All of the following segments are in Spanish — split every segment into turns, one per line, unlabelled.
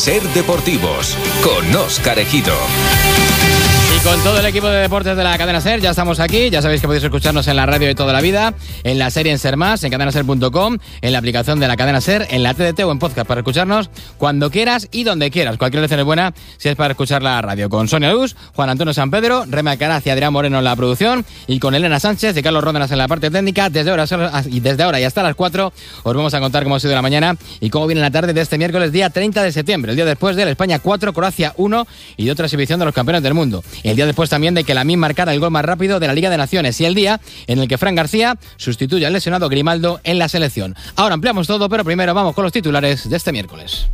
Ser Deportivos, con Óscar Ejido.
Y con todo el equipo de deportes de la cadena SER, ya estamos aquí. Ya sabéis que podéis escucharnos en la radio de toda la vida, en la serie en SER Más, en cadenaser.com, en la aplicación de la cadena SER, en la TDT o en podcast para escucharnos cuando quieras y donde quieras. Cualquier lección es buena si es para escuchar la radio. Con Sonia Luz, Juan Antonio San Pedro, Rema Alcaraz y Adrián Moreno en la producción, y con Elena Sánchez y Carlos Ródenas en la parte técnica. Desde ahora y hasta las 4 os vamos a contar cómo ha sido la mañana y cómo viene la tarde de este miércoles, día 30 de septiembre, el día después del España 4, Croacia 1 y de otra exhibición de los campeones del mundo. El día después también de que Lamine marcara el gol más rápido de la Liga de Naciones, y el día en el que Fran García sustituye al lesionado Grimaldo en la selección. Ahora ampliamos todo, pero primero vamos con los titulares de este miércoles.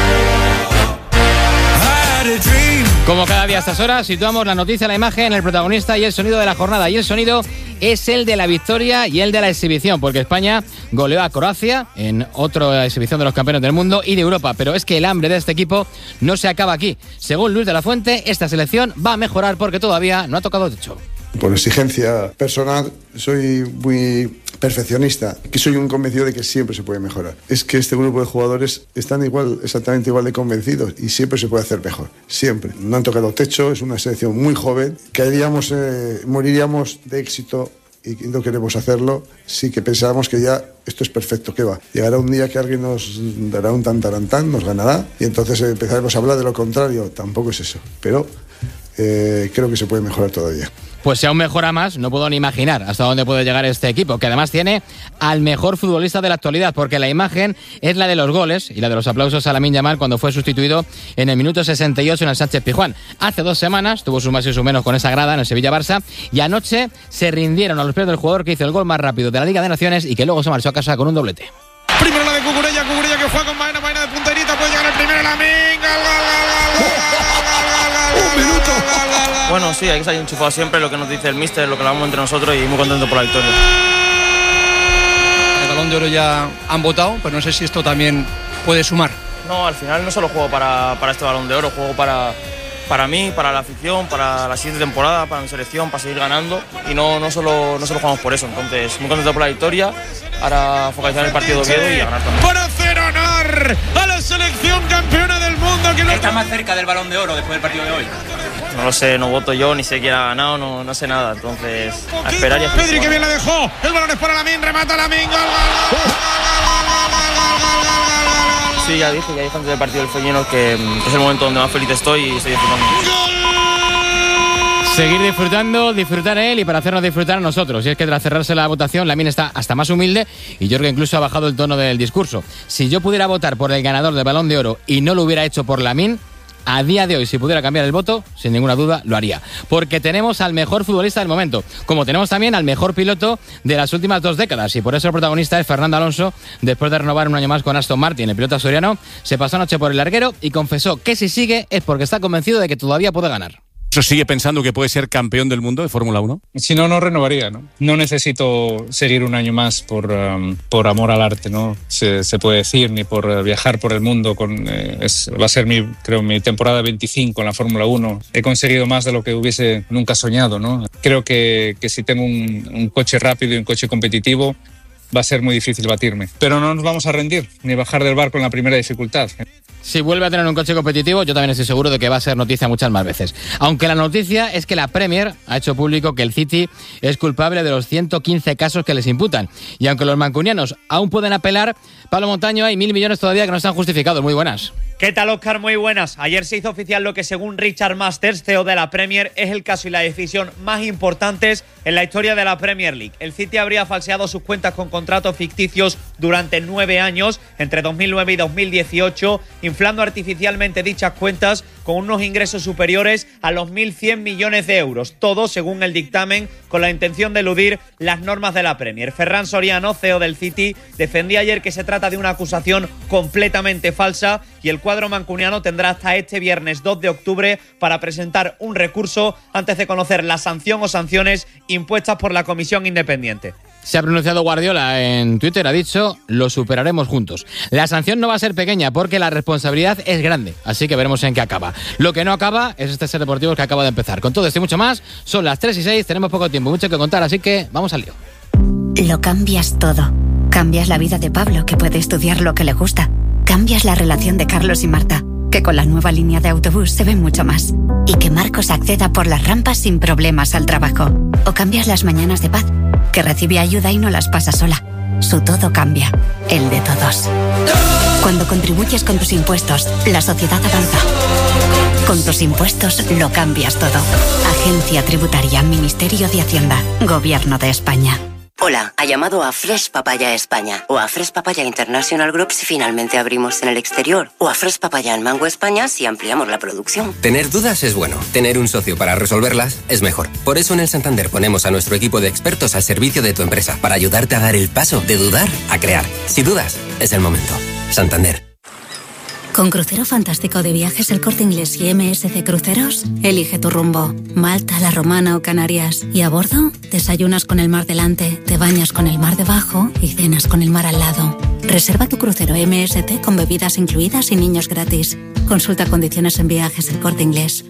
Como cada día a estas horas, situamos la noticia, la imagen, el protagonista y el sonido de la jornada. Y el sonido es el de la victoria y el de la exhibición, porque España goleó a Croacia en otra exhibición de los campeones del mundo y de Europa. Pero es que el hambre de este equipo no se acaba aquí. Según Luis de la Fuente, esta selección va a mejorar porque todavía no ha tocado techo.
Por exigencia personal, soy muy perfeccionista, que soy un convencido de que siempre se puede mejorar. Es que este grupo de jugadores están exactamente igual de convencidos y siempre se puede hacer mejor, siempre. No han tocado techo, es una selección muy joven, caeríamos, moriríamos de éxito y no queremos hacerlo. Sí que pensábamos que ya esto es perfecto, ¿qué va? Llegará un día que alguien nos dará un tantarantán, nos ganará y entonces empezaremos a hablar de lo contrario. Tampoco es eso, pero creo que se puede mejorar todavía.
Pues si aún mejora más, no puedo ni imaginar hasta dónde puede llegar este equipo, que además tiene al mejor futbolista de la actualidad, porque la imagen es la de los goles y la de los aplausos a Lamine Yamal cuando fue sustituido en el minuto 68 en el Sánchez-Pizjuán. Hace 2 semanas tuvo sus más y sus menos con esa grada en el Sevilla-Barça, y anoche se rindieron a los pies del jugador que hizo el gol más rápido de la Liga de Naciones y que luego se marchó a casa con un doblete.
Primero la de Cucurella que juega con Baena de punterita, puede llegar el primero, Lamine,
¡Un minuto!
Bueno, sí, hay que salir enchufado siempre, lo que nos dice el míster, lo que hablamos entre nosotros, y muy contento por la victoria.
El Balón de Oro ya han votado, pero no sé si esto también puede sumar.
No, al final no solo juego para este Balón de Oro, juego para mí, para la afición, para la siguiente temporada, para mi selección, para seguir ganando, y no solo jugamos por eso. Entonces, muy contento por la victoria, ahora focalizar en el partido de Oviedo y a ganar también.
Para hacer honor a la selección campeona del mundo.
¿Está más cerca del Balón de Oro después del partido de hoy?
No lo sé, no voto yo, ni sé quién ha ganado, no sé nada. Entonces, a esperar y a
Pedri, que bien la dejó. El balón es para Lamine, remata Lamine.
Sí, ya dije antes del partido del Feyenoord que es el momento donde más feliz estoy y estoy disfrutando.
Seguir disfrutando, disfrutar él y para hacernos disfrutar a nosotros. Y es que tras cerrarse la votación, Lamine está hasta más humilde y Jorge incluso ha bajado el tono del discurso. Si yo pudiera votar por el ganador del Balón de Oro y no lo hubiera hecho por Lamine, a día de hoy, si pudiera cambiar el voto, sin ninguna duda lo haría. Porque tenemos al mejor futbolista del momento, como tenemos también al mejor piloto de las últimas 2 décadas. Y por eso el protagonista es Fernando Alonso. Después de renovar un año más con Aston Martin, el piloto asturiano se pasó anoche por el larguero y confesó que si sigue es porque está convencido de que todavía puede ganar.
¿Sigue pensando que puede ser campeón del mundo de Fórmula 1?
Si no, no renovaría, ¿no? No necesito seguir un año más por amor al arte, ¿no? Se puede decir, ni por viajar por el mundo. Va a ser mi temporada 25 en la Fórmula 1. He conseguido más de lo que hubiese nunca soñado, ¿no? Creo que si tengo un coche rápido y un coche competitivo, va a ser muy difícil batirme. Pero no nos vamos a rendir, ni bajar del barco en la primera dificultad.
Si vuelve a tener un coche competitivo, yo también estoy seguro de que va a ser noticia muchas más veces. Aunque la noticia es que la Premier ha hecho público que el City es culpable de los 115 casos que les imputan. Y aunque los mancunianos aún pueden apelar, Pablo Montaño, hay 1.000 millones todavía que no están justificados. Muy buenas.
¿Qué tal, Óscar? Muy buenas. Ayer se hizo oficial lo que, según Richard Masters, CEO de la Premier, es el caso y la decisión más importantes en la historia de la Premier League. El City habría falseado sus cuentas con contratos ficticios durante 9 años, entre 2009 y 2018, inflando artificialmente dichas cuentas con unos ingresos superiores a los 1.100 millones de euros. Todo, según el dictamen, con la intención de eludir las normas de la Premier. Ferran Soriano, CEO del City, defendía ayer que se trata de una acusación completamente falsa y el cuadro mancuniano tendrá hasta este viernes 2 de octubre para presentar un recurso antes de conocer la sanción o sanciones impuestas por la comisión independiente.
Se ha pronunciado Guardiola en Twitter, ha dicho, lo superaremos juntos. La sanción no va a ser pequeña porque la responsabilidad es grande, así que veremos en qué acaba. Lo que no acaba es este Ser Deportivo que acaba de empezar. Con todo esto y mucho más, son las 3:06, tenemos poco tiempo, mucho que contar, así que vamos al lío.
Lo cambias todo. Cambias la vida de Pablo, que puede estudiar lo que le gusta. Cambias la relación de Carlos y Marta. que con la nueva línea de autobús se ve mucho más. Y que Marcos acceda por las rampas sin problemas al trabajo. O cambias las mañanas de Paz, que recibe ayuda y no las pasa sola. Su todo cambia, el de todos. Cuando contribuyes con tus impuestos, la sociedad avanza. Con tus impuestos lo cambias todo. Agencia Tributaria, Ministerio de Hacienda, Gobierno de España.
Hola, ha llamado a Fresh Papaya España o a Fresh Papaya International Group si finalmente abrimos en el exterior o a Fresh Papaya en Mango España si ampliamos la producción.
Tener dudas es bueno, tener un socio para resolverlas es mejor. Por eso en el Santander ponemos a nuestro equipo de expertos al servicio de tu empresa para ayudarte a dar el paso de dudar a crear. Si dudas, es el momento. Santander.
Con Crucero Fantástico de Viajes El Corte Inglés y MSC Cruceros, elige tu rumbo. Malta, La Romana o Canarias. Y a bordo, desayunas con el mar delante, te bañas con el mar debajo y cenas con el mar al lado. Reserva tu crucero MSC con bebidas incluidas y niños gratis. Consulta condiciones en Viajes El Corte Inglés.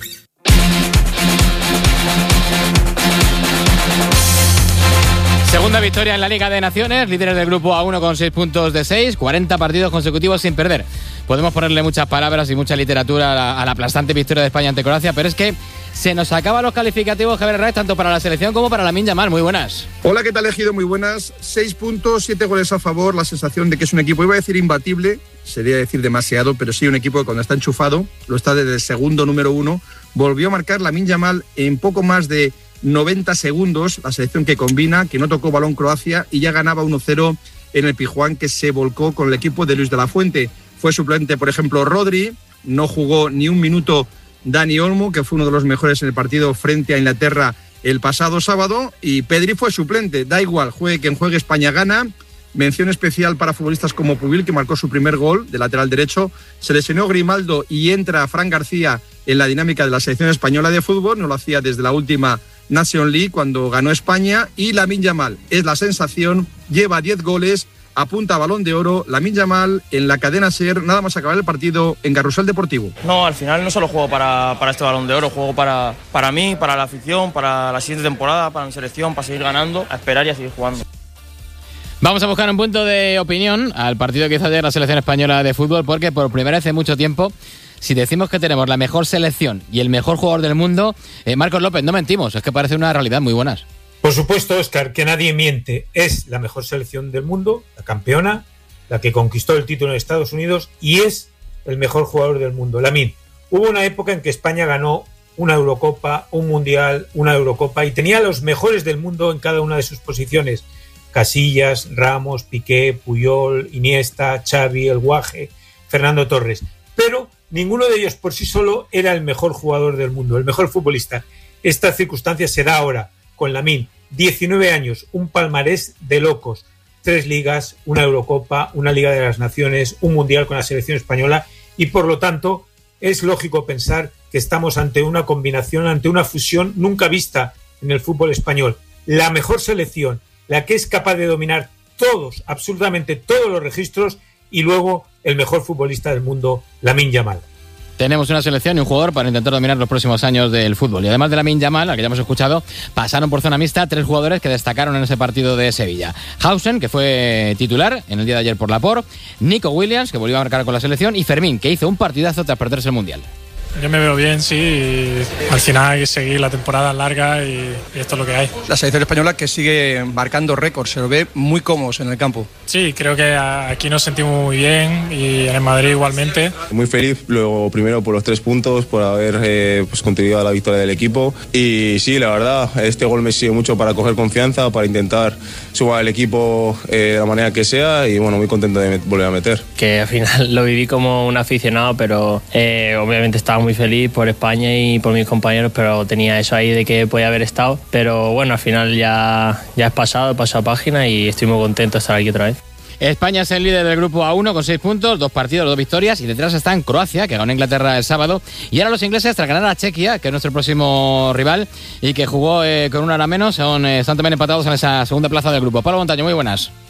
Segunda victoria en la Liga de Naciones, líderes del grupo A1 con 6 puntos de 6, 40 partidos consecutivos sin perder. Podemos ponerle muchas palabras y mucha literatura a la aplastante victoria de España ante Croacia, pero es que se nos acaban los calificativos, Javier Hernández, tanto para la selección como para Lamine Yamal. Muy buenas.
Hola, ¿qué tal, Ejido? Muy buenas. 6 puntos, 7 goles a favor, la sensación de que es un equipo, iba a decir imbatible, sería decir demasiado, pero sí un equipo que cuando está enchufado, lo está desde el segundo número 1, volvió a marcar Lamine Yamal en poco más de 90 segundos, la selección que combina, que no tocó balón Croacia y ya ganaba 1-0 en el Pijuán, que se volcó con el equipo de Luis de la Fuente. Fue suplente, por ejemplo, Rodri, no jugó ni un minuto Dani Olmo, que fue uno de los mejores en el partido frente a Inglaterra el pasado sábado, y Pedri fue suplente. Da igual, juegue quien juegue, España gana. Mención especial para futbolistas como Pubil, que marcó su primer gol de lateral derecho. Se lesionó Grimaldo y entra Fran García en la dinámica de la selección española de fútbol. No lo hacía desde la última Nation League cuando ganó España. Y Lamine Yamal es la sensación, lleva 10 goles, apunta a Balón de Oro. Lamine Yamal en la cadena SER, nada más acabar el partido en Carrusel Deportivo.
No, al final no solo juego para este Balón de Oro, juego para mí, para la afición, para la siguiente temporada, para mi selección, para seguir ganando, a esperar y a seguir jugando.
Vamos a buscar un punto de opinión al partido que hizo ayer la selección española de fútbol, porque por primera vez en mucho tiempo, si decimos que tenemos la mejor selección y el mejor jugador del mundo, Marcos López, no mentimos, es que parece una realidad. Muy buenas.
Por supuesto, Óscar, que nadie miente. Es la mejor selección del mundo, la campeona, la que conquistó el título en Estados Unidos y es el mejor jugador del mundo, Lamine. Hubo una época en que España ganó una Eurocopa, un Mundial, una Eurocopa y tenía a los mejores del mundo en cada una de sus posiciones. Casillas, Ramos, Piqué, Puyol, Iniesta, Xavi, El Guaje, Fernando Torres. Pero ninguno de ellos por sí solo era el mejor jugador del mundo, el mejor futbolista. Esta circunstancia se da ahora con Lamine. 19 años, un palmarés de locos. 3 ligas, una Eurocopa, una Liga de las Naciones, un Mundial con la selección española y por lo tanto es lógico pensar que estamos ante una combinación, ante una fusión nunca vista en el fútbol español. La mejor selección, la que es capaz de dominar todos, absolutamente todos los registros y luego el mejor futbolista del mundo, Lamine Yamal.
Tenemos una selección y un jugador para intentar dominar los próximos años del fútbol. Y además de Lamine Yamal, al que ya hemos escuchado, pasaron por zona mixta 3 jugadores que destacaron en ese partido de Sevilla. Hausen, que fue titular en el día de ayer por Laporte, Nico Williams, que volvió a marcar con la selección, y Fermín, que hizo un partidazo tras perderse el Mundial.
Yo me veo bien, sí, y al final hay que seguir, la temporada larga y esto es lo que hay.
La selección española que sigue marcando récords, se lo ve muy cómodos en el campo.
Sí, creo que aquí nos sentimos muy bien y en el Madrid igualmente.
Muy feliz, luego primero por los 3 puntos, por haber contribuido a la victoria del equipo y sí, la verdad, este gol me sirve mucho para coger confianza, para intentar sumar al equipo de la manera que sea y bueno, muy contento de volver a meter.
Que al final lo viví como un aficionado, pero obviamente estaba muy feliz por España y por mis compañeros, pero tenía eso ahí de que podía haber estado, pero bueno, al final ya es pasado, he pasado página y estoy muy contento de estar aquí otra vez.
España es el líder del grupo A1 con 6 puntos, 2 partidos, 2 victorias y detrás está en Croacia, que ganó Inglaterra el sábado, y ahora los ingleses tras ganar a Chequia, que es nuestro próximo rival y que jugó con una hora menos, están también empatados en esa segunda plaza del grupo. Pablo Montaño, muy buenas.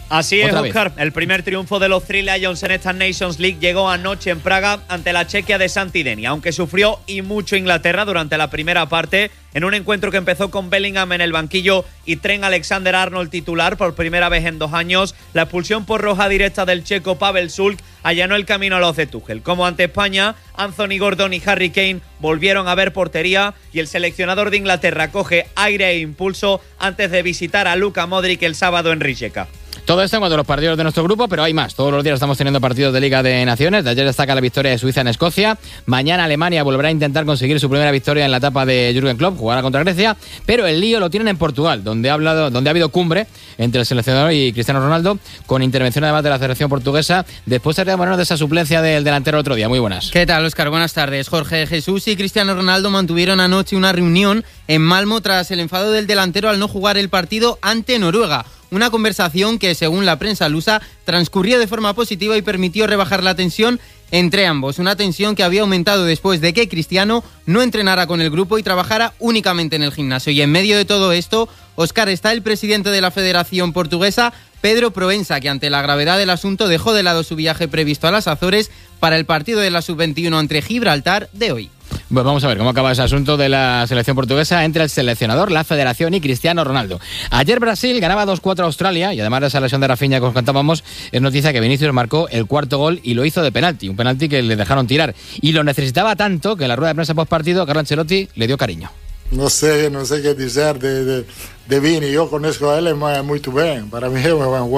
Así es, Óscar. El primer triunfo de los Three Lions en esta Nations League llegó anoche en Praga ante la Chequia de Santideni, aunque sufrió y mucho Inglaterra durante la primera parte, en un encuentro que empezó con Bellingham en el banquillo y Trent Alexander-Arnold titular por primera vez en 2 años. La expulsión por roja directa del checo Pavel Šulc allanó el camino a los de Tuchel. Como ante España, Anthony Gordon y Harry Kane volvieron a ver portería y el seleccionador de Inglaterra coge aire e impulso antes de visitar a Luka Modric el sábado en Rijeka.
Todo esto en cuanto a los partidos de nuestro grupo, pero hay más. Todos los días estamos teniendo partidos de Liga de Naciones. De ayer destaca la victoria de Suiza en Escocia. Mañana Alemania volverá a intentar conseguir su primera victoria en la etapa de Jürgen Klopp, jugará contra Grecia, pero el lío lo tienen en Portugal, donde ha habido cumbre entre el seleccionador y Cristiano Ronaldo, con intervención además de la Federación Portuguesa, después de de esa suplencia del delantero el otro día. Muy buenas.
¿Qué tal, Óscar? Buenas tardes. Jorge Jesús y Cristiano Ronaldo mantuvieron anoche una reunión en Malmo tras el enfado del delantero al no jugar el partido ante Noruega. Una conversación que, según la prensa lusa, transcurrió de forma positiva y permitió rebajar la tensión entre ambos. Una tensión que había aumentado después de que Cristiano no entrenara con el grupo y trabajara únicamente en el gimnasio. Y en medio de todo esto, Óscar, está el presidente de la Federación Portuguesa, Pedro Proença, que ante la gravedad del asunto dejó de lado su viaje previsto a las Azores para el partido de la Sub-21 entre Gibraltar de hoy.
Pues vamos a ver cómo acaba ese asunto de la selección portuguesa entre el seleccionador, la federación y Cristiano Ronaldo. Ayer Brasil ganaba 2-4 a Australia y además de esa lesión de Rafinha que os contábamos, es noticia que Vinicius marcó el cuarto gol y lo hizo de penalti, un penalti que le dejaron tirar. Y lo necesitaba tanto que en la rueda de prensa post partido Carlo Ancelotti le dio cariño.
No sé qué decir de Vini, yo conozco a él muy bien, para mí es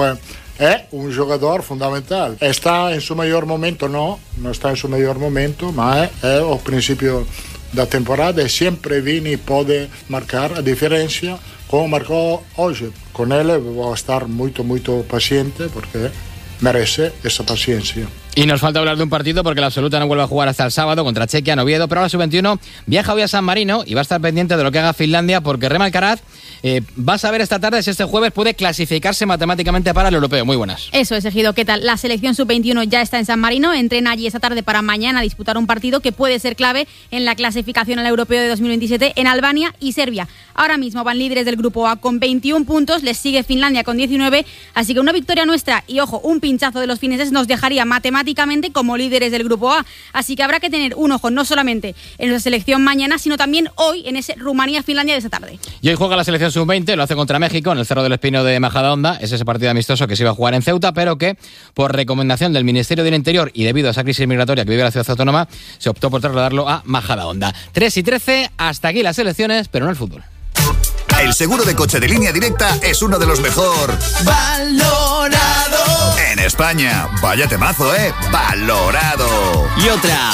un jugador fundamental. Está en su mejor momento, no está en su mejor momento, pero al principio da temporada siempre Vini puede marcar a diferencia como marcó hoy. Con él voy a estar muy paciente porque merece esa paciencia.
Y nos falta hablar de un partido porque la absoluta no vuelve a jugar hasta el sábado contra Chequia en Oviedo, pero la Sub-21 viaja hoy a San Marino y va a estar pendiente de lo que haga Finlandia porque Rema Alcaraz va a saber esta tarde si este jueves puede clasificarse matemáticamente para el europeo. Muy buenas.
Eso es, Ejido. ¿Qué tal? La selección Sub-21 ya está en San Marino, entrena allí esta tarde para mañana disputar un partido que puede ser clave en la clasificación al europeo de 2027 en Albania y Serbia. Ahora mismo van líderes del grupo A con 21 puntos, les sigue Finlandia con 19, así que una victoria nuestra y, ojo, un pinchazo de los fineses nos dejaría matemáticamente como líderes del grupo A. Así que habrá que tener un ojo no solamente en nuestra selección mañana, sino también hoy en ese Rumanía-Finlandia de esta tarde.
Y hoy juega la selección Sub-20, lo hace contra México en el Cerro del Espino de Majadahonda. Es ese partido amistoso que se iba a jugar en Ceuta, pero que por recomendación del Ministerio del Interior y debido a esa crisis migratoria que vive la ciudad autónoma, se optó por trasladarlo a Majadahonda. 3:13, hasta aquí las selecciones, pero no el fútbol.
El seguro de coche de Línea Directa es uno de los mejor valorado en España. Vaya temazo, valorado.
Y otra,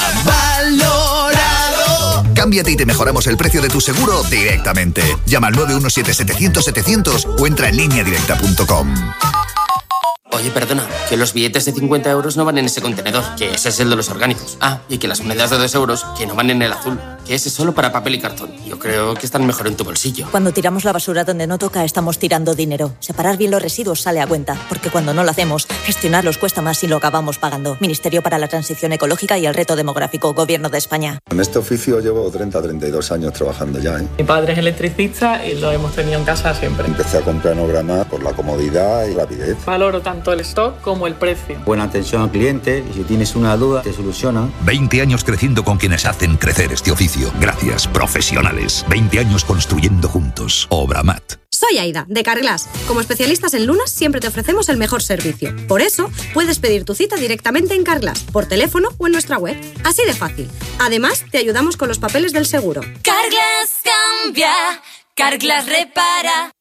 valorado.
Cámbiate y te mejoramos el precio de tu seguro directamente. Llama al 917-700-700 o entra en lineadirecta.com.
Oye, perdona, que los billetes de 50 euros no van en ese contenedor, que ese es el de los orgánicos. Ah, y que las monedas de 2 euros, que no van en el azul, que ese es solo para papel y cartón. Yo creo que están mejor en tu bolsillo.
Cuando tiramos la basura donde no toca, estamos tirando dinero. Separar bien los residuos sale a cuenta, porque cuando no lo hacemos, gestionarlos cuesta más y lo acabamos pagando. Ministerio para la Transición Ecológica y el Reto Demográfico, Gobierno de España.
En este oficio llevo 32 años trabajando ya.
Mi padre es electricista y lo hemos tenido en casa siempre.
Empecé a comprar en Obramar por la comodidad y rapidez.
Valoro tanto el stock como el precio.
Buena atención al cliente y si tienes una duda te solucionan.
20 años creciendo con quienes hacen crecer este oficio. Gracias, profesionales. 20 años construyendo juntos. Obramat.
Soy Aida, de Carglass. Como especialistas en lunas, siempre te ofrecemos el mejor servicio. Por eso, puedes pedir tu cita directamente en Carglass, por teléfono o en nuestra web. Así de fácil. Además, te ayudamos con los papeles del seguro.
Carglass cambia, Carglass repara.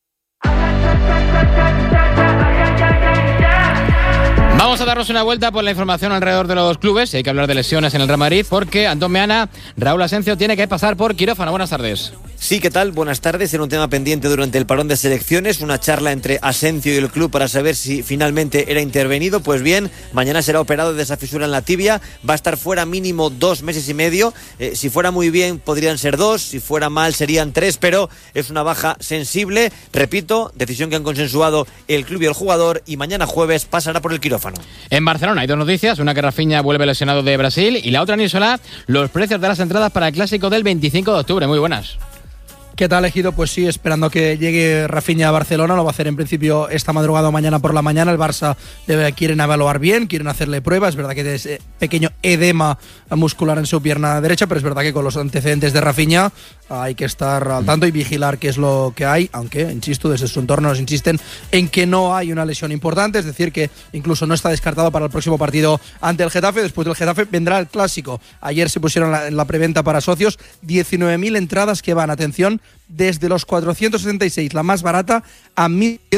Vamos a darnos una vuelta por la información alrededor de los clubes. Hay que hablar de lesiones en el Real Madrid porque Antón Meana, Raúl Asencio tiene que pasar por quirófano. Buenas tardes.
Sí, ¿qué tal? Buenas tardes. Era un tema pendiente durante el parón de selecciones, una charla entre Asencio y el club para saber si finalmente era intervenido. Pues bien, mañana será operado de esa fisura en la tibia. Va a estar fuera mínimo 2 meses y medio. Si fuera muy bien podrían ser 2, si fuera mal serían 3, pero es una baja sensible. Repito, decisión que han consensuado el club y el jugador y mañana jueves pasará por el quirófano.
En Barcelona hay 2 noticias, una que Rafinha vuelve lesionado de Brasil y la otra, Nisola, los precios de las entradas para el clásico del 25 de octubre. Muy buenas.
¿Qué tal, Ejido? Pues sí, esperando que llegue Rafinha a Barcelona. Lo va a hacer en principio esta madrugada o mañana por la mañana. El Barça quieren evaluar bien, quieren hacerle pruebas. Es verdad que tiene pequeño edema muscular en su pierna derecha, pero es verdad que con los antecedentes de Rafinha hay que estar al tanto y vigilar qué es lo que hay, aunque, insisto, desde su entorno nos insisten en que no hay una lesión importante, es decir, que incluso no está descartado para el próximo partido ante el Getafe. Después del Getafe vendrá el Clásico. Ayer se pusieron en la preventa para socios 19.000 entradas que van, atención, desde los 476, la más barata, a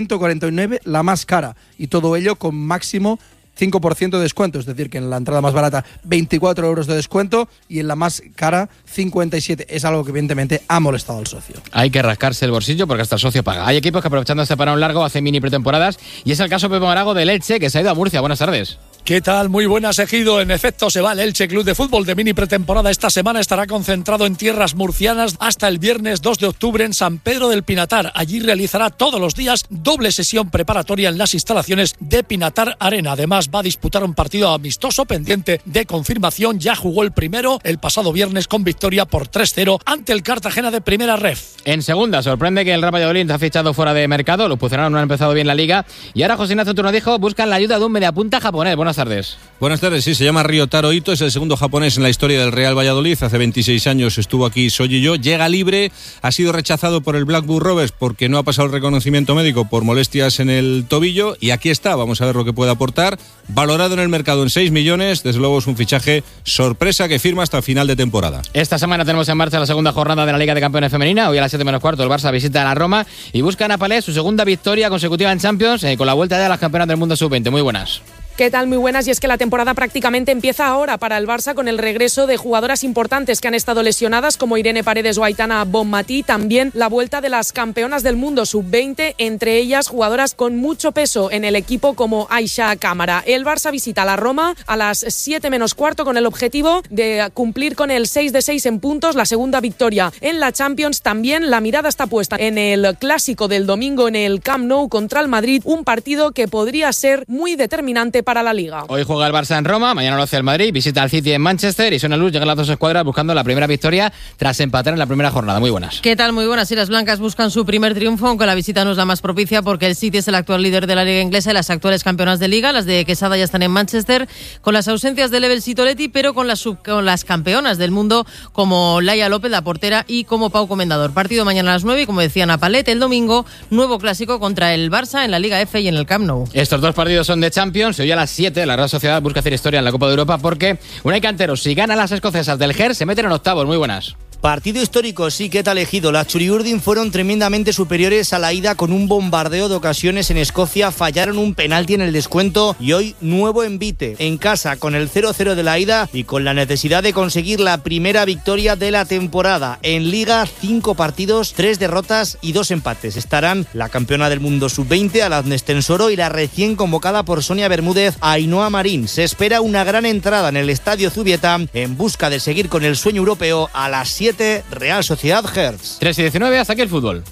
1.149, la más cara, y todo ello con máximo 5% de descuento, es decir, que en la entrada más barata 24 euros de descuento y en la más cara 57. Es algo que evidentemente ha molestado al socio.
Hay que rascarse el bolsillo porque hasta el socio paga. Hay equipos que aprovechando este parón largo hacen mini pretemporadas y es el caso Pepe Morago del Elche, que se ha ido a Murcia. Buenas tardes.
¿Qué tal? Muy buenas, Ejido. En efecto, se va el Elche Club de Fútbol de mini pretemporada. Esta semana estará concentrado en tierras murcianas hasta el viernes 2 de octubre en San Pedro del Pinatar. Allí realizará todos los días doble sesión preparatoria en las instalaciones de Pinatar Arena. Además, va a disputar un partido amistoso pendiente de confirmación. Ya jugó el primero el pasado viernes con victoria por 3-0 ante el Cartagena de Primera Ref.
En segunda, sorprende que el Real Valladolid ha fichado fuera de mercado. Los puceranos no han empezado bien la liga. Y ahora José Ignacio Turno buscan la ayuda de un mediapunta japonés. Buenas tardes.
Buenas tardes, sí, se llama Ryotaro Ito, es el segundo japonés en la historia del Real Valladolid. Hace 26 años estuvo aquí Soji-yo, llega libre, ha sido rechazado por el Blackburn Rovers porque no ha pasado el reconocimiento médico por molestias en el tobillo, y aquí está, vamos a ver lo que puede aportar. Valorado en el mercado en 6 millones, desde luego es un fichaje sorpresa que firma hasta final de temporada.
Esta semana tenemos en marcha la segunda jornada de la Liga de Campeones Femenina. Hoy a las 7 menos cuarto el Barça visita a la Roma y busca a Napalés su segunda victoria consecutiva en Champions, con la vuelta de las campeonas del mundo sub-20. Muy buenas.
¿Qué tal? Muy buenas. Y es que la temporada prácticamente empieza ahora para el Barça con el regreso de jugadoras importantes que han estado lesionadas, como Irene Paredes o Aitana Bonmatí. También la vuelta de las campeonas del mundo sub-20, entre ellas jugadoras con mucho peso en el equipo como Aisha Cámara. El Barça visita a la Roma a las 7 menos cuarto con el objetivo de cumplir con el 6 de 6 en puntos, la segunda victoria en la Champions. También la mirada está puesta en el clásico del domingo en el Camp Nou contra el Madrid, un partido que podría ser muy determinante para la Liga.
Hoy juega el Barça en Roma, mañana lo hace el Madrid, visita al City en Manchester y Sonia Luz llegan las dos escuadras buscando la primera victoria tras empatar en la primera jornada. Muy buenas.
¿Qué tal? Muy buenas. Y las blancas buscan su primer triunfo, aunque la visita no es la más propicia porque el City es el actual líder de la Liga inglesa y las actuales campeonas de Liga. Las de Quesada ya están en Manchester, con las ausencias de Lebel Sitoletti, pero con las campeonas del mundo como Laia López, la portera, y como Pau Comendador. Partido mañana a las 9 y, como decía Napalet, el domingo nuevo clásico contra el Barça en la Liga F y en el Camp Nou.
Estos dos partidos son de Champions. Hoy a las 7 la Real Sociedad busca hacer historia en la Copa de Europa porque Unai Cantero, si gana las escocesas del GER, se meten en octavos. Muy buenas.
Partido histórico, sí, ¿qué tal, Ejido? Las Churiurdin fueron tremendamente superiores a la ida con un bombardeo de ocasiones en Escocia, fallaron un penalti en el descuento y hoy nuevo envite en casa con el 0-0 de la ida y con la necesidad de conseguir la primera victoria de la temporada. En Liga, 5 partidos, 3 derrotas y 2 empates. Estarán la campeona del mundo sub-20, Aladnes Tensoro, y la recién convocada por Sonia Bermúdez, Ainhoa Marín. Se espera una gran entrada en el Estadio Zubieta en busca de seguir con el sueño europeo a las 7. Real Sociedad Hertz.
3-19, hasta aquí el fútbol.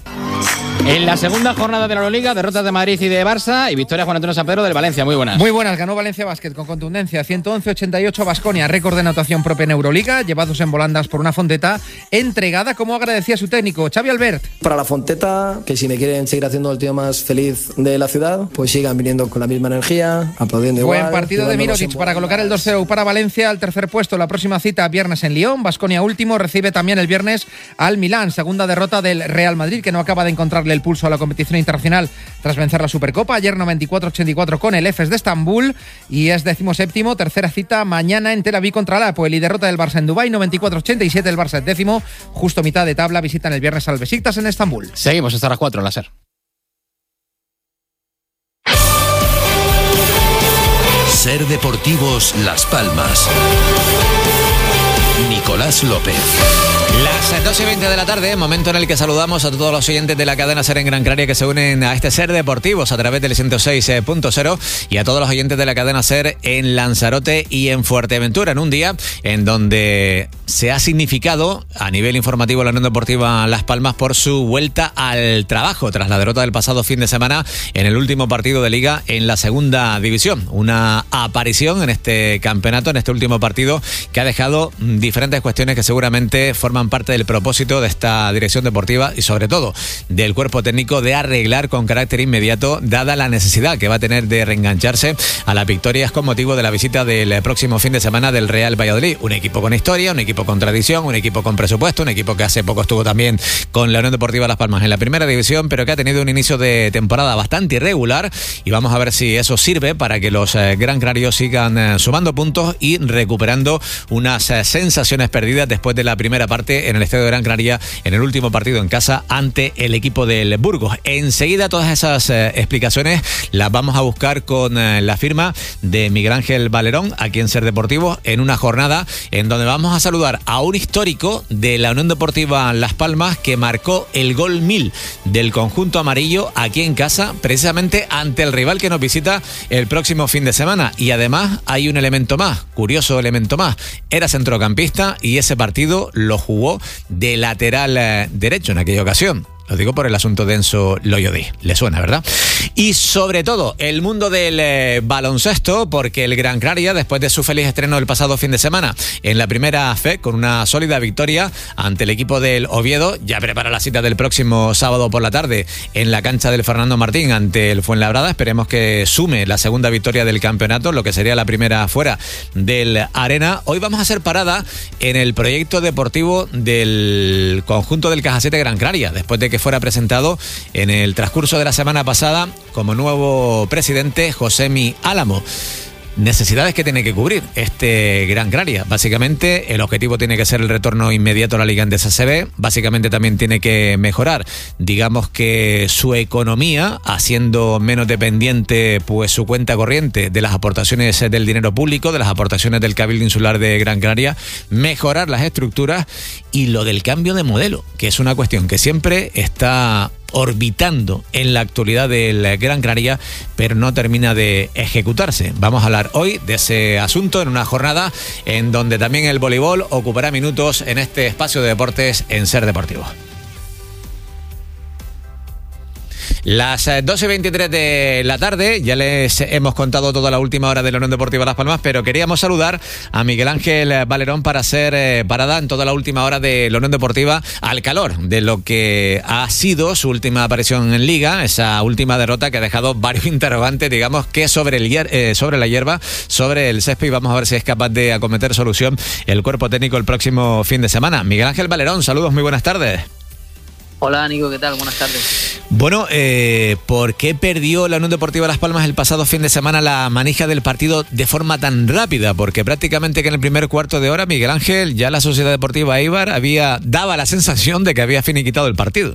En la segunda jornada de la Euroliga, derrotas de Madrid y de Barça y victoria Juan Antonio Sampedro del Valencia. Muy buenas.
Muy buenas, ganó Valencia Basket con contundencia, 111-88 Baskonia, récord de anotación propia en Euroliga, llevados en volandas por una Fonteta entregada, como agradecía su técnico, Xavi Albert.
Para la Fonteta, que si me quieren seguir haciendo el tío más feliz de la ciudad, pues sigan viniendo con la misma energía, aplaudiendo igual.
Buen partido de Mirotic para colocar el 2-0 para Valencia al tercer puesto. La próxima cita viernes en Lyon, Baskonia último, recibe también el viernes al Milán, segunda derrota del Real Madrid, que no acaba de encontrarle el pulso a la competición internacional tras vencer la Supercopa. Ayer 94-84 con el Efes de Estambul y es 17º, tercera cita mañana en Tel Aviv contra el Apoel y derrota del Barça en Dubái, 94-87 el Barça es 10º, justo mitad de tabla, visitan el viernes al Besiktas en Estambul.
Seguimos hasta las 4 en la SER.
SER Deportivos Las Palmas. Nicolás López.
Las 2:20 de la tarde, momento en el que saludamos a todos los oyentes de la cadena SER en Gran Canaria que se unen a este SER Deportivos a través del 106.0 y a todos los oyentes de la cadena SER en Lanzarote y en Fuerteventura, en un día en donde se ha significado a nivel informativo la Unión Deportiva Las Palmas por su vuelta al trabajo tras la derrota del pasado fin de semana en el último partido de Liga en la segunda división. Una aparición en este campeonato, en este último partido, que ha dejado diferentes cuestiones que seguramente forman parte del propósito de esta dirección deportiva y sobre todo del cuerpo técnico de arreglar con carácter inmediato, dada la necesidad que va a tener de reengancharse a las victorias con motivo de la visita del próximo fin de semana del Real Valladolid. Un equipo con historia, un equipo con tradición, un equipo con presupuesto, un equipo que hace poco estuvo también con la Unión Deportiva Las Palmas en la primera división, pero que ha tenido un inicio de temporada bastante irregular, y vamos a ver si eso sirve para que los Gran Canarios sigan sumando puntos y recuperando unas sensaciones perdidas después de la primera parte en el Estadio de Gran Canaria en el último partido en casa ante el equipo del Burgos. Enseguida todas esas explicaciones las vamos a buscar con la firma de Miguel Ángel Valerón aquí en Ser Deportivo, en una jornada en donde vamos a saludar a un histórico de la Unión Deportiva Las Palmas que marcó el gol 1000 del conjunto amarillo aquí en casa, precisamente ante el rival que nos visita el próximo fin de semana. Y además hay un elemento más, curioso elemento más, era centrocampista y ese partido lo jugó de lateral derecho en aquella ocasión. Lo digo por el asunto de Enzo Loyodí. Le suena, ¿verdad? Y sobre todo, el mundo del baloncesto, porque el Gran Canaria, después de su feliz estreno el pasado fin de semana en la primera fe, con una sólida victoria ante el equipo del Oviedo, ya prepara la cita del próximo sábado por la tarde en la cancha del Fernando Martín ante el Fuenlabrada. Esperemos que sume la segunda victoria del campeonato, lo que sería la primera fuera del Arena. Hoy vamos a hacer parada en el proyecto deportivo del conjunto del Cajasete Gran Canaria, después de que fuera presentado en el transcurso de la semana pasada como nuevo presidente Josemi Álamo. Necesidades que tiene que cubrir este Gran Canaria. Básicamente, el objetivo tiene que ser el retorno inmediato a la Liga Endesa CB. Básicamente también tiene que mejorar, digamos que su economía, haciendo menos dependiente pues su cuenta corriente de las aportaciones del dinero público, de las aportaciones del Cabildo Insular de Gran Canaria, mejorar las estructuras y lo del cambio de modelo, que es una cuestión que siempre está orbitando en la actualidad del Gran Canaria, pero no termina de ejecutarse. Vamos a hablar hoy de ese asunto en una jornada en donde también el voleibol ocupará minutos en este espacio de deportes en Ser Deportivo. Las 12:23 de la tarde, ya les hemos contado toda la última hora de la Unión Deportiva Las Palmas, pero queríamos saludar a Miguel Ángel Valerón para hacer parada en toda la última hora de la Unión Deportiva al calor de lo que ha sido su última aparición en Liga, esa última derrota que ha dejado varios interrogantes, digamos que sobre la hierba, sobre el césped, y vamos a ver si es capaz de acometer solución el cuerpo técnico el próximo fin de semana. Miguel Ángel Valerón, saludos, muy buenas tardes.
Hola Nico, ¿qué tal? Buenas tardes.
Bueno, ¿por qué perdió la Unión Deportiva Las Palmas el pasado fin de semana la manija del partido de forma tan rápida? Porque prácticamente que en el primer cuarto de hora, Miguel Ángel, ya la Sociedad Deportiva Eibar daba la sensación de que había finiquitado el partido.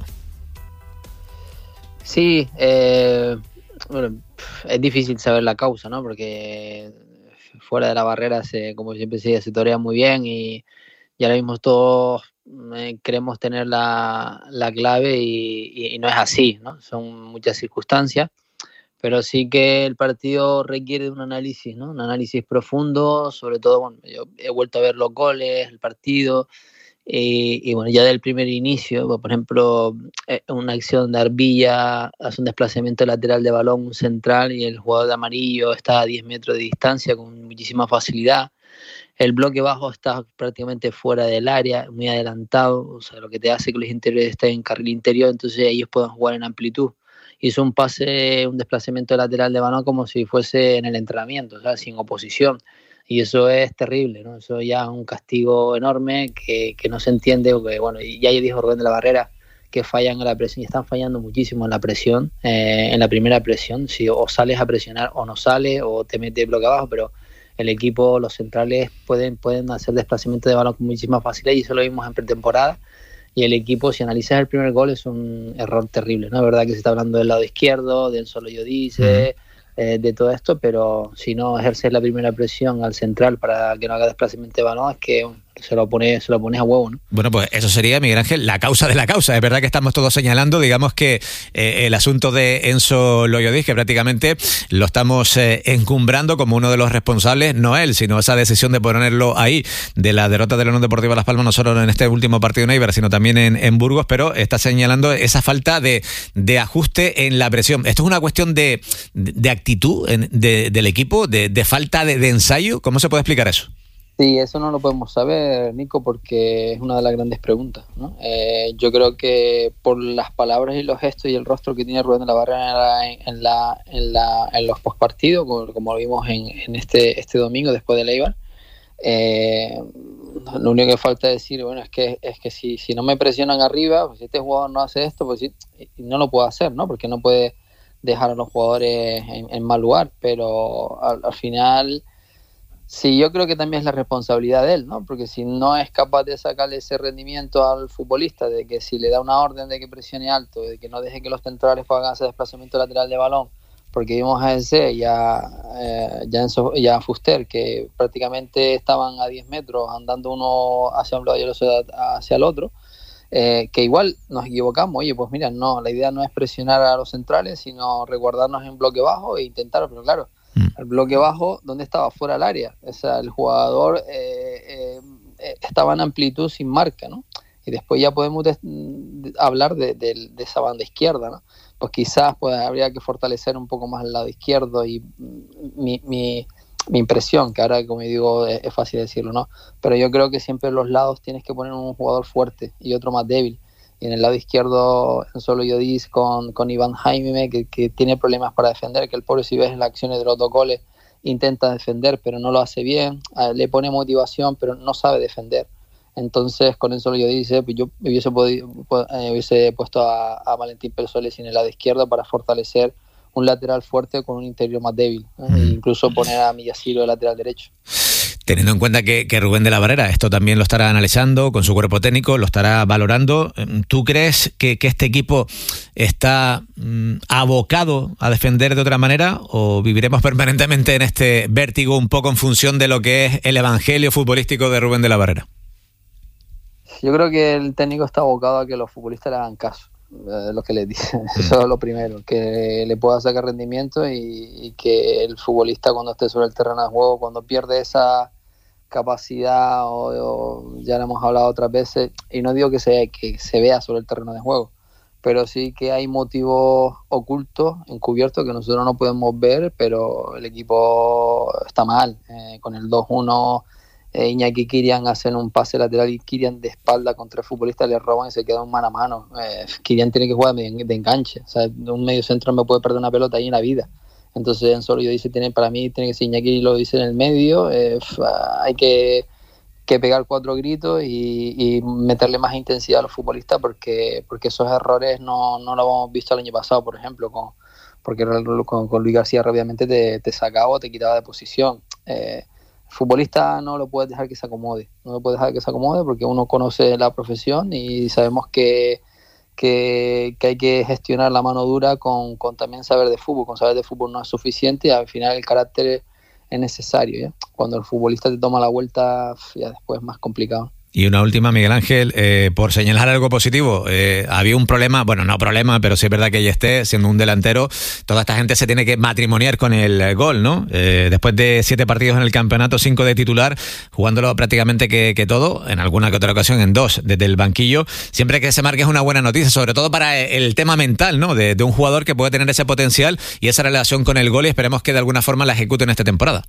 Sí, bueno, es difícil saber la causa, ¿no? Porque fuera de la barrera, como siempre se torea muy bien y ahora mismo todos queremos tener la clave y no es así, ¿no? Son muchas circunstancias, pero sí que el partido requiere de un análisis, ¿no? Un análisis profundo, sobre todo, bueno, yo he vuelto a ver los goles, el partido, y bueno, ya del primer inicio, por ejemplo, una acción de Arbilla hace un desplazamiento lateral de balón, un central, y el jugador de amarillo está a 10 metros de distancia con muchísima facilidad. El bloque bajo está prácticamente fuera del área, muy adelantado, o sea, lo que te hace que los interiores estén en carril interior, entonces ellos pueden jugar en amplitud. Hizo un pase, un desplazamiento lateral de balón como si fuese en el entrenamiento, o sea, sin oposición. Y eso es terrible, ¿no? Eso ya es un castigo enorme que no se entiende, porque, bueno, ya dijo Rubén de la Barrera que fallan en la presión y están fallando muchísimo en la presión, en la primera presión. Si o sales a presionar o no sales o te metes bloque abajo, pero el equipo, los centrales pueden hacer desplazamiento de balón con muchísima facilidad y eso lo vimos en pretemporada. Y el equipo, si analizas el primer gol, es un error terrible, ¿no? Es verdad que se está hablando del lado izquierdo, de Enzo Loyodí, de todo esto, pero si no ejerces la primera presión al central para que no haga desplazamiento de balón, es que se lo pones a huevo, ¿no?
Bueno, pues eso sería, Miguel Ángel, la causa de la causa. Es verdad que estamos todos señalando, digamos que el asunto de Enzo Loyodis, que prácticamente lo estamos encumbrando como uno de los responsables, no él, sino esa decisión de ponerlo ahí, de la derrota de la Unión Deportiva Las Palmas, no solo en este último partido en Eibar, sino también en Burgos, pero está señalando esa falta de ajuste en la presión. ¿Esto es una cuestión de actitud del equipo, de falta de ensayo? ¿Cómo se puede explicar eso?
Sí, eso no lo podemos saber, Nico, porque es una de las grandes preguntas, ¿no? Yo creo que por las palabras y los gestos y el rostro que tiene Rubén de la Barrera en los postpartidos, como lo vimos en este domingo después del Eibar, lo único que falta es decir, bueno, es que si no me presionan arriba, pues si este jugador no hace esto, pues sí, no lo puedo hacer, ¿no? Porque no puede dejar a los jugadores en mal lugar, pero al final... Sí, yo creo que también es la responsabilidad de él, ¿no? Porque si no es capaz de sacarle ese rendimiento al futbolista, de que si le da una orden de que presione alto, de que no deje que los centrales hagan ese desplazamiento lateral de balón, porque vimos a ese y a Fuster, que prácticamente estaban a 10 metros andando uno hacia un lado y el otro hacia el otro, que igual nos equivocamos. Oye, pues mira, no, la idea no es presionar a los centrales, sino resguardarnos en bloque bajo e intentar, pero claro, el bloque bajo, ¿dónde estaba? Fuera del área. O sea, el jugador estaba en amplitud sin marca, ¿no? Y después ya podemos hablar de esa banda izquierda, ¿no? Pues quizás habría que fortalecer un poco más el lado izquierdo y mi impresión, que ahora, como digo, es fácil decirlo, ¿no? Pero yo creo que siempre en los lados tienes que poner un jugador fuerte y otro más débil. Y en el lado izquierdo, Enzo Loyodis con Iván Jaime, que tiene problemas para defender, que el pobre, si ves en las acciones de los dos goles, intenta defender, pero no lo hace bien, le pone motivación, pero no sabe defender. Entonces, con Enzo Loyodis, pues yo hubiese puesto a Valentín Persoles en el lado izquierdo para fortalecer un lateral fuerte con un interior más débil, e incluso poner a Millaciro de lateral derecho.
Teniendo en cuenta que Rubén de la Barrera esto también lo estará analizando con su cuerpo técnico, lo estará valorando, ¿tú crees que este equipo está abocado a defender de otra manera o viviremos permanentemente en este vértigo un poco en función de lo que es el evangelio futbolístico de Rubén de la Barrera?
Yo creo que el técnico está abocado a que los futbolistas le hagan caso, lo que les dicen. Eso es lo primero, que le pueda sacar rendimiento y que el futbolista, cuando esté sobre el terreno de juego, cuando pierde esa capacidad, o ya lo hemos hablado otras veces, y no digo que se vea sobre el terreno de juego, pero sí que hay motivos ocultos, encubiertos, que nosotros no podemos ver, pero el equipo está mal. Con el 2-1, Iñaki Kirian hacen un pase lateral y Kirian de espalda contra el futbolista le roban y se queda un mano a mano. Kirian tiene que jugar de enganche, o sea, un medio centro no me puede perder una pelota ahí en la vida. Entonces Enzo Loyodis para mí tiene que ser Iñaki Loyodis en el medio. Hay que pegar 4 gritos y meterle más intensidad a los futbolistas, porque esos errores no lo hemos visto el año pasado, por ejemplo, porque con Luis García rápidamente te sacaba o te quitaba de posición. El futbolista no lo puedes dejar que se acomode, porque uno conoce la profesión y sabemos que hay que gestionar la mano dura con también saber de fútbol. Con saber de fútbol no es suficiente, y al final el carácter es necesario, ¿ya? Cuando el futbolista te toma la vuelta, ya después es más complicado.
Y una última, Miguel Ángel, por señalar algo positivo, había un problema, bueno, no problema, pero sí es verdad que ella esté siendo un delantero, toda esta gente se tiene que matrimoniar con el gol, ¿no? Después de 7 partidos en el campeonato, 5 de titular, jugándolo prácticamente que todo, en alguna que otra ocasión en 2 desde el banquillo, siempre que se marque es una buena noticia, sobre todo para el tema mental, ¿no? De un jugador que puede tener ese potencial y esa relación con el gol, y esperemos que de alguna forma la ejecute en esta temporada.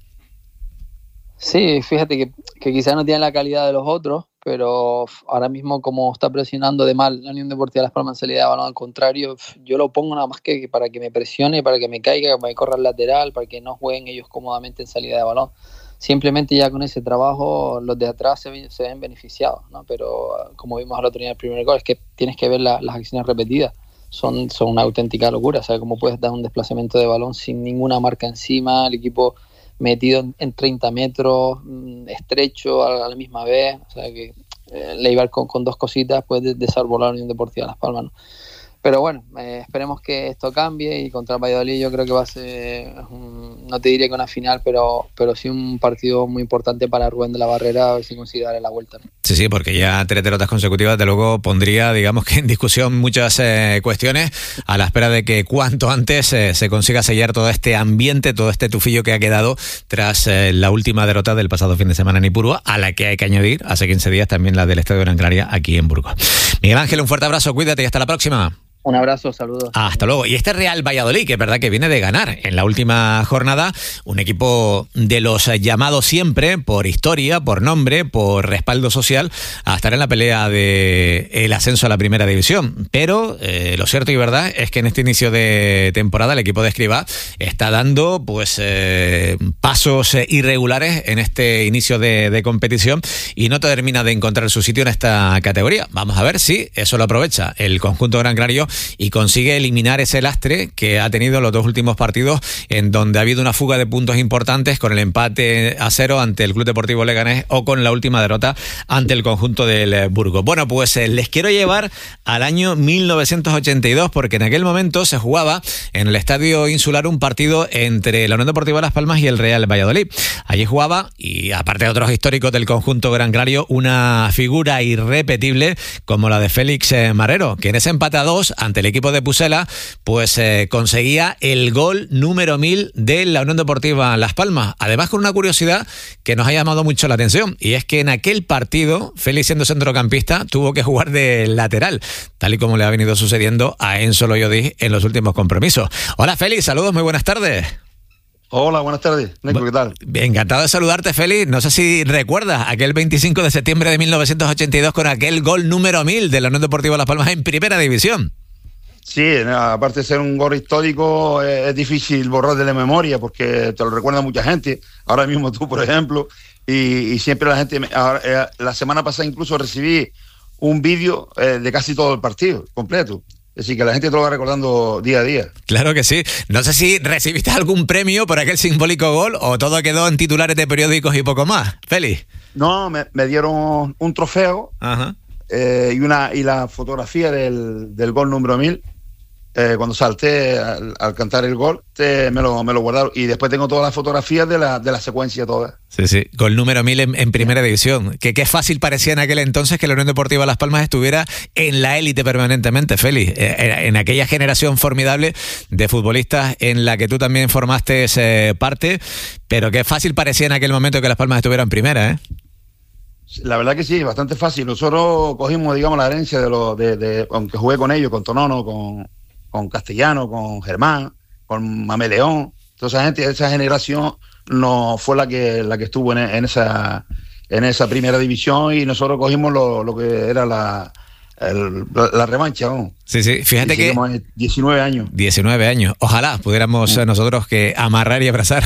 Sí, fíjate que quizás no tiene la calidad de los otros, pero ahora mismo, como está presionando de mal la Unión Deportiva Las Palmas en salida de balón, al contrario, yo lo pongo nada más que para que me presione, para que me caiga, para que corra al lateral, para que no jueguen ellos cómodamente en salida de balón. Simplemente ya con ese trabajo los de atrás se ven beneficiados, ¿no? Pero como vimos al otro día en el primer gol, es que tienes que ver las acciones repetidas. Son una auténtica locura. ¿Sabes cómo puedes dar un desplazamiento de balón sin ninguna marca encima? El equipo metido en 30 metros, estrecho a la misma vez. O sea que Leibar con 2 cositas puede desarbolar la Unión Deportiva Las Palmas, ¿no? Pero bueno, esperemos que esto cambie y contra el Valladolid yo creo que va a ser, no te diré que una final, pero sí un partido muy importante para Rubén de la Barrera, a ver si consigue darle la vuelta.
Sí, porque ya 3 derrotas consecutivas de luego pondría, digamos que en discusión muchas cuestiones, a la espera de que cuanto antes se consiga sellar todo este ambiente, todo este tufillo que ha quedado tras la última derrota del pasado fin de semana en Ipurúa, a la que hay que añadir hace 15 días también la del Estadio Gran Canaria aquí en Burgos. Miguel Ángel, un fuerte abrazo, cuídate y hasta la próxima.
Un abrazo, saludos.
Hasta luego. Y este Real Valladolid, que es verdad que viene de ganar en la última jornada, un equipo de los llamados siempre, por historia, por nombre, por respaldo social, a estar en la pelea de el ascenso a la primera división. Pero lo cierto y verdad es que en este inicio de temporada el equipo de Escribá está dando pues pasos irregulares en este inicio de competición y no termina de encontrar su sitio en esta categoría. Vamos a ver si eso lo aprovecha el conjunto Gran Canario y consigue eliminar ese lastre que ha tenido los 2 últimos partidos, en donde ha habido una fuga de puntos importantes con el empate a 0 ante el Club Deportivo Leganés o con la última derrota ante el conjunto del Burgos. Bueno, pues les quiero llevar al año 1982, porque en aquel momento se jugaba en el Estadio Insular un partido entre la Unión Deportiva Las Palmas y el Real Valladolid. Allí jugaba, y aparte de otros históricos del conjunto Gran Canario, una figura irrepetible como la de Félix Marrero, que en ese empate a 2 ante el equipo de Pucela, pues conseguía el gol número 1000 de la Unión Deportiva Las Palmas. Además, con una curiosidad que nos ha llamado mucho la atención, y es que en aquel partido, Félix, siendo centrocampista, tuvo que jugar de lateral, tal y como le ha venido sucediendo a Enzo Loyodí en los últimos compromisos. Hola, Félix, saludos, muy buenas tardes.
Hola, buenas tardes. Nico, ¿qué tal?
Encantado de saludarte, Félix. No sé si recuerdas aquel 25 de septiembre de 1982 con aquel gol número 1000 de la Unión Deportiva Las Palmas en primera división.
Sí, aparte de ser un gol histórico, es difícil borrar de la memoria porque te lo recuerda mucha gente, ahora mismo tú, por ejemplo, y siempre la gente... la semana pasada incluso recibí un vídeo de casi todo el partido, completo. Es decir, que la gente te lo va recordando día a día.
Claro que sí. No sé si recibiste algún premio por aquel simbólico gol o todo quedó en titulares de periódicos y poco más. Félix.
No, me dieron un trofeo.
Ajá.
Y la fotografía del gol número 1000. Cuando salté al cantar el gol, me lo guardaron. Y después tengo todas las fotografías de la secuencia toda.
Sí. Gol número 1000 en primera división. Que qué fácil parecía en aquel entonces que la Unión Deportiva Las Palmas estuviera en la élite permanentemente, Félix. En aquella generación formidable de futbolistas en la que tú también formaste parte. Pero qué fácil parecía en aquel momento que Las Palmas estuviera en primera, ¿eh?
La verdad que sí, bastante fácil. Nosotros cogimos, digamos, la herencia aunque jugué con ellos, con Tonono, con Castellano, con Germán, con Mameleón. Toda esa gente, esa generación no fue la que estuvo en esa primera división, y nosotros cogimos lo que era la revancha, ¿no?
Sí, fíjate que
19 años.
19 años. Ojalá pudiéramos nosotros que amarrar y abrazar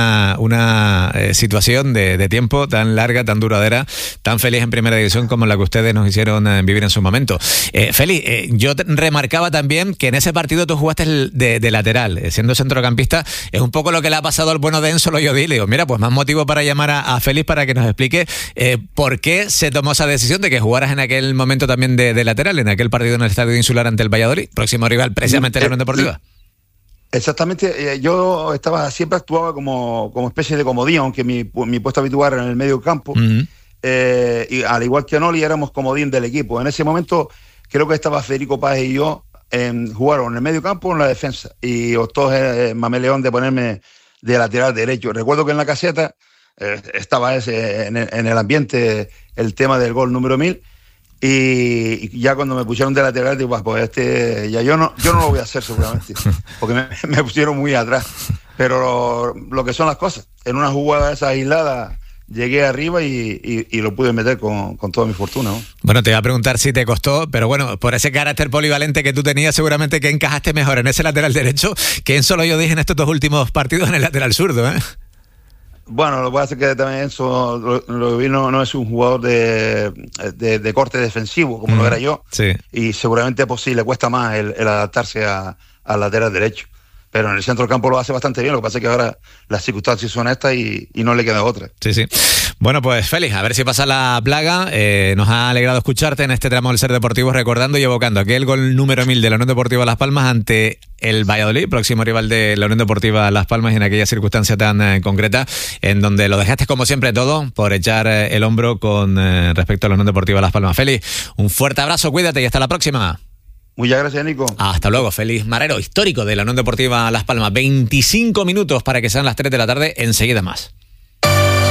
una situación de tiempo tan larga, tan duradera, tan feliz en primera división como la que ustedes nos hicieron vivir en su momento. Félix, yo remarcaba también que en ese partido tú jugaste de lateral, siendo centrocampista. Es un poco lo que le ha pasado al bueno de Enzo Loyodí. Le digo, mira, pues más motivo para llamar a Félix para que nos explique por qué se tomó esa decisión de que jugaras en aquel momento también de lateral, en aquel partido en el Estadio Insular ante el Valladolid, próximo rival precisamente de la Unión Deportiva.
Exactamente, yo siempre actuaba como especie de comodín, aunque mi puesto habitual era en el medio campo. Y al igual que Noli, éramos comodín del equipo. En ese momento creo que estaba Federico Páez y yo jugaron en el medio campo o en la defensa, y optó Mameleón de ponerme de lateral derecho. Recuerdo que en la caseta estaba en el ambiente el tema del gol número 1000. Y ya cuando me pusieron de lateral, digo, pues ya yo no lo voy a hacer seguramente, porque me pusieron muy atrás. Pero lo que son las cosas, en una jugada esa aislada llegué arriba y lo pude meter con toda mi fortuna, ¿no?
Bueno, te iba a preguntar si te costó, pero bueno, por ese carácter polivalente que tú tenías, seguramente que encajaste mejor en ese lateral derecho que en solo yo dije en estos 2 últimos partidos en el lateral zurdo, ¿eh?
Bueno, lo que pasa es que también eso no es un jugador de corte defensivo como lo era yo,
sí.
Y seguramente pues sí le cuesta más el adaptarse al lateral derecho, pero en el centro del campo lo hace bastante bien. Lo que pasa es que ahora las circunstancias son estas y no le queda otra.
Sí. Bueno, pues Félix, a ver si pasa la plaga. Nos ha alegrado escucharte en este tramo del Ser Deportivo, recordando y evocando aquel gol número 1000 de la Unión Deportiva Las Palmas ante el Valladolid, próximo rival de la Unión Deportiva Las Palmas, en aquella circunstancia tan concreta, en donde lo dejaste como siempre todo por echar el hombro con respecto a la Unión Deportiva Las Palmas. Félix, un fuerte abrazo, cuídate y hasta la próxima.
Muchas gracias, Nico.
Hasta luego, Félix Marero, histórico de la Unión Deportiva Las Palmas. 25 minutos para que sean las 3 de la tarde, enseguida más.